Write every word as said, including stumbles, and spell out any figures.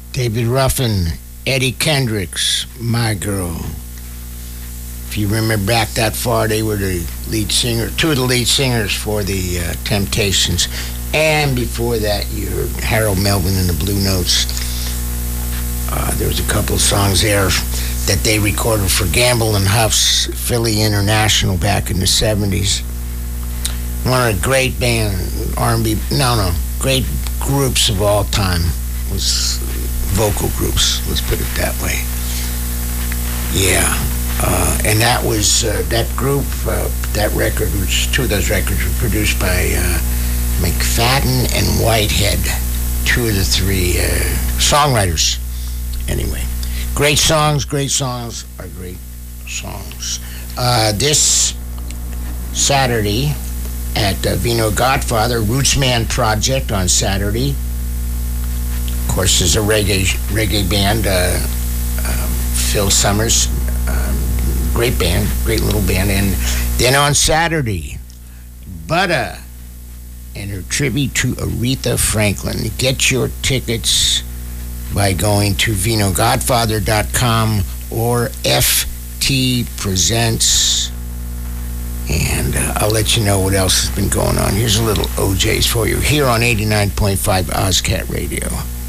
David Ruffin, Eddie Kendricks, My Girl. If you remember back that far, they were the lead singer, two of the lead singers for the uh, Temptations. And before that, you heard Harold Melvin and the Blue Notes. Uh, there was a couple of songs there that they recorded for Gamble and Huff's Philly International back in the seventies. One of the great band, R and B, no, no, great groups of all time was vocal groups, let's put it that way. Yeah. Uh, and that was, uh, that group, uh, that record, which two of those records were produced by uh, McFadden and Whitehead, two of the three uh, songwriters. Anyway, great songs, great songs are great songs. Uh, this Saturday at uh, Vino Godfather, Rootsman Project on Saturday. Of course, there's a reggae, reggae band, uh, uh, Phil Summers. Um, great band, great little band. And then on Saturday, Buddha and her tribute to Aretha Franklin. Get your tickets by going to vino godfather dot com or F T Presents. And uh, I'll let you know what else has been going on. Here's a little O J's for you here on eighty-nine point five OzCat Radio.